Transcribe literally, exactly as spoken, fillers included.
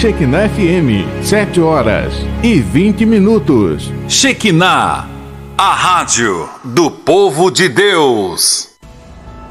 Shekinah F M, sete horas e vinte minutos. Shekinah, a rádio do povo de Deus.